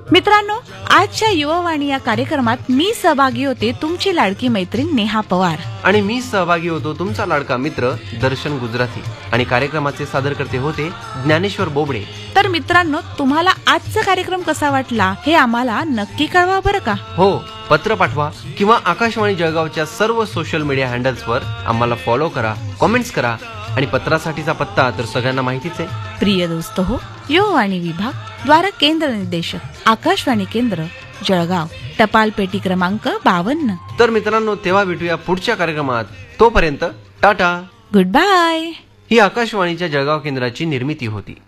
मित्रांनो, आजच्या युवावाणी या कार्यक्रमात मी सहभागी होते, तुमची लाडकी मैत्रीण नेहा पवार. आणि मी सहभागी होतो, तुमचा लाडका मित्र दर्शन गुजराती. आणि कार्यक्रमाचे सादरकर्ते होते ज्ञानेश्वर बोबडे. तर मित्रांनो, तुम्हाला आजचा कार्यक्रम कसा वाटला हे आम्हाला नक्की कळवा बरं का. हो, पत्र पाठवा किंवा आकाशवाणी जळगावच्या सर्व सोशल मीडिया हँडल्सवर आम्हाला फॉलो करा, कमेंट्स करा. आणि पत्रासाठीचा पत्ता तर सगळ्यांना माहितीच आहे. प्रिय दोस्त हो, युवावाणी विभाग द्वारा केंद्र निर्देशक आकाशवाणी केंद्र जळगाव, टपाल पेटी क्रमांक 52. तर मित्रांनो, तेव्हा भेटूया पुढच्या कार्यक्रमात. तोपर्यंत टाटा, गुड बाय. ही आकाशवाणीच्या जळगाव केंद्राची निर्मिती होती.